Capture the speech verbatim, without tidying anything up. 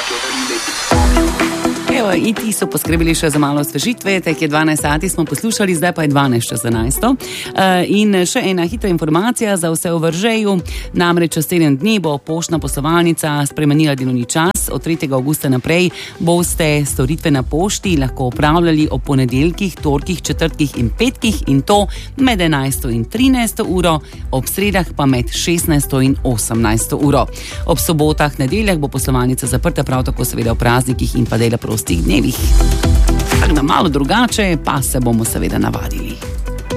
Evo, iti so poskrbeli še za malo osvežitve, tek je dvanajst sati, smo poslušali, zdaj pa je dvanajst čez enajsto. In še ena hitra informacija za vse v Veržeju, namreč čez teden dni bo poštna poslovalnica spremenila delovni čas. Od tretjega avgusta naprej boste storitve na pošti lahko opravljali ob ponedeljkih, torkih, četrtkih in petkih, in to med enajsto in trinajsto uro, ob sredah pa med šestnajsto in osemnajsto uro. Ob sobotah, nedeljah bo poslovalnica zaprta, prav tako seveda v praznikih in pa dela prostih dnevih. Tako da malo drugače, pa se bomo seveda navadili.